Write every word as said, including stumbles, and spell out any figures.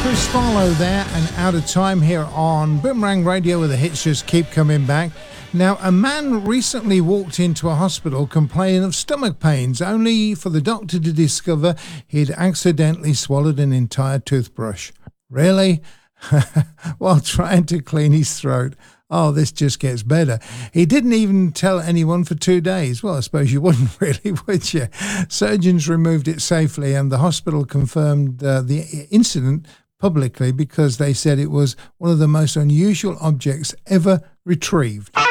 Chris Farlow there, and Out of Time here on Boomerang Radio, where the hits just keep coming back. Now, a man recently walked into a hospital complaining of stomach pains, only for the doctor to discover he'd accidentally swallowed an entire toothbrush. Really? While trying to clean his throat. Oh, this just gets better. He didn't even tell anyone for two days. Well, I suppose you wouldn't really, would you? Surgeons removed it safely, and the hospital confirmed uh, the incident publicly because they said it was one of the most unusual objects ever retrieved.